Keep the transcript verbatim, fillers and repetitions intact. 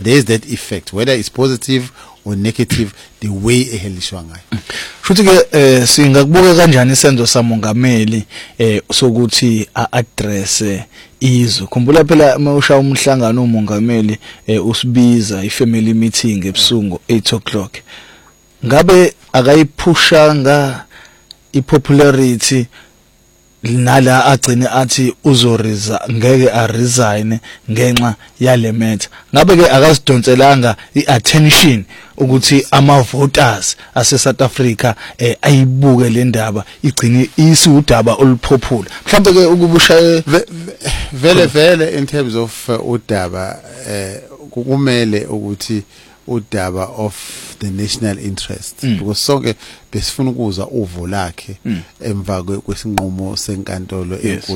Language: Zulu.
there's that effect, whether it's positive or negative, the way ehelishwa ngayo. Futhi ke eh singakubuka kanjani isenzo samongameli eh sokuthi a-address izwe. Khumbula phela mawusha umhlangano umongameli eh usibiza ifamily meeting ebusungu eight o'clock. Ngabe akayiphushanga ipopularity nala agcine athi uzoriza ngeke a resign ngenxa yale matter. Ngabe ke akazidonselanga iattention ukuthi ama voters ase South Africa eh ayibuke le ndaba igcine isudaba olupophula. Mhlawumbe ke ukubusha vele vele in terms of uh, udaba eh kumele ukuthi udaba of the national interest, mm. because sonke besifuna ukuzwa uvo lakhe, mm. emva kwesinqumo senkantolo enkulu.